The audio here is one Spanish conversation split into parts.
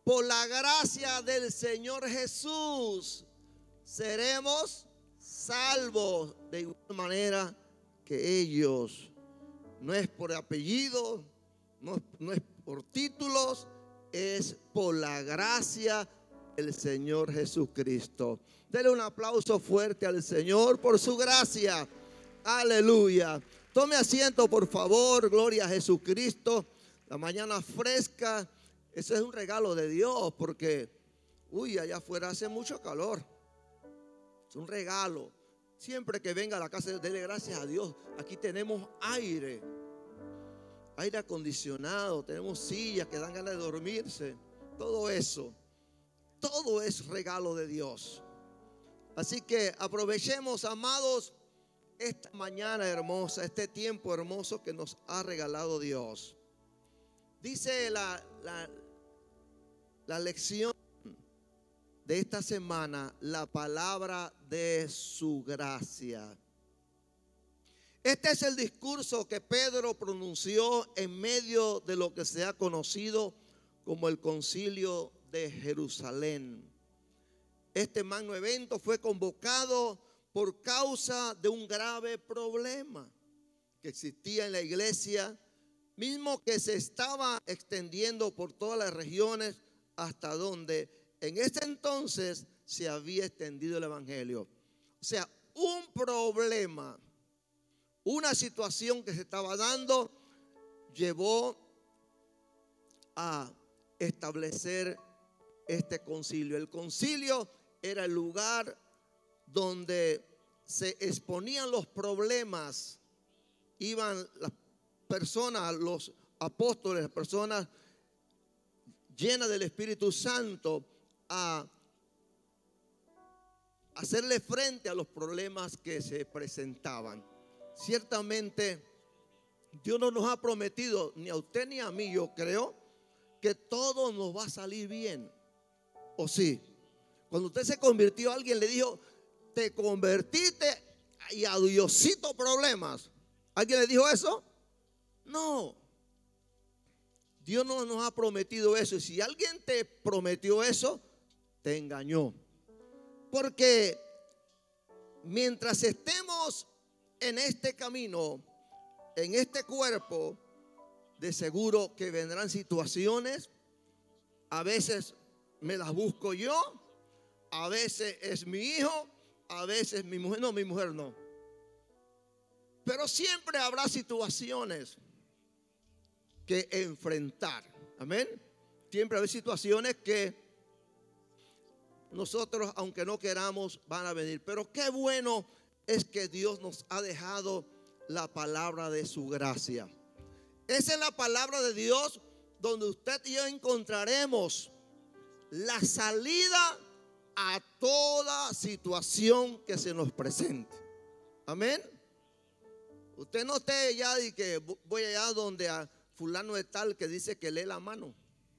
por la gracia del Señor Jesús, seremos salvos. De igual manera que ellos. No es por apellido, no es por títulos, es por la gracia del Señor Jesucristo. Denle un aplauso fuerte al Señor por su gracia. Aleluya. Tome asiento, por favor. Gloria a Jesucristo. La mañana fresca, eso es un regalo de Dios, porque allá afuera hace mucho calor. Es un regalo. Siempre que venga a la casa, dele gracias a Dios. Aquí tenemos aire acondicionado, tenemos sillas que dan ganas de dormirse. Todo eso, todo es regalo de Dios. Así que aprovechemos, amados, esta mañana hermosa, este tiempo hermoso que nos ha regalado Dios. Dice la lección de esta semana, la palabra de su gracia. Este es el discurso que Pedro pronunció en medio de lo que se ha conocido como el Concilio de Jerusalén. Este magno evento fue convocado por causa de un grave problema que existía en la iglesia, mismo que se estaba extendiendo por todas las regiones hasta donde en ese entonces se había extendido el evangelio. O sea, un problema, una situación que se estaba dando, llevó a establecer este concilio. El concilio era el lugar donde se exponían los problemas. Iban las personas, los apóstoles, las personas llenas del Espíritu Santo a hacerle frente a los problemas que se presentaban. Ciertamente, Dios no nos ha prometido, ni a usted ni a mí, yo creo, que todo nos va a salir bien. ¿O sí? Cuando usted se convirtió, alguien le dijo, te convertiste y a Diosito problemas. ¿Alguien le dijo eso? No. Dios no nos ha prometido eso. Y si alguien te prometió eso, te engañó. Porque mientras estemos en este camino, en este cuerpo, de seguro que vendrán situaciones. A veces me las busco yo, a veces es mi hijo, a veces mi mujer. No, mi mujer no. Pero siempre habrá situaciones que enfrentar. Amén. Siempre habrá situaciones que nosotros, aunque no queramos, van a venir. Pero qué bueno es que Dios nos ha dejado la palabra de su gracia. Esa es la palabra de Dios donde usted y yo encontraremos la salida a toda situación que se nos presente. Amén. Usted no esté ya y que voy allá donde a fulano de tal que dice que lee la mano.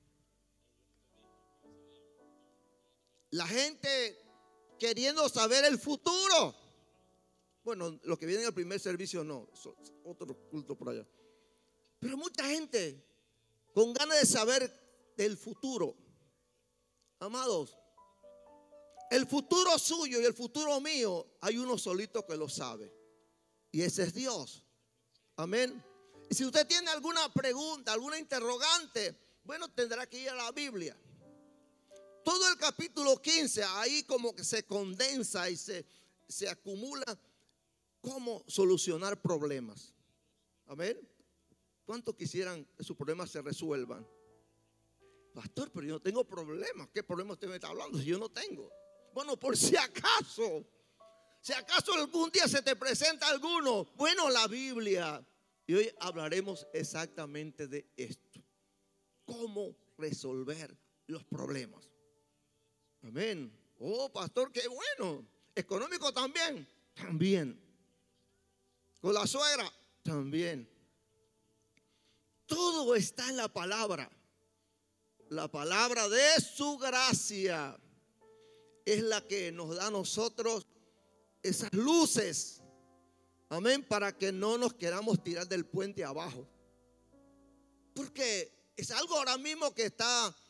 La gente queriendo saber el futuro. Bueno, los que vienen al primer servicio no, eso es otro culto por allá. Pero mucha gente con ganas de saber del futuro. Amados, el futuro suyo y el futuro mío, hay uno solito que lo sabe. Y ese es Dios. Amén. Y si usted tiene alguna pregunta, alguna interrogante, bueno, tendrá que ir a la Biblia. Todo el capítulo 15, ahí como que se condensa y se acumula cómo solucionar problemas. Amén. ¿Cuántos quisieran que sus problemas se resuelvan? Pastor, pero yo no tengo problemas. ¿Qué problema usted me está hablando si yo no tengo? Bueno, por si acaso algún día se te presenta alguno. Bueno, la Biblia. Y hoy hablaremos exactamente de esto. Cómo resolver los problemas. Amén. Oh, pastor, qué bueno. Económico también. También. Con la suegra. También. Todo está en la palabra. La palabra de su gracia es la que nos da a nosotros esas luces. Amén. Para que no nos queramos tirar del puente abajo. Porque es algo ahora mismo que está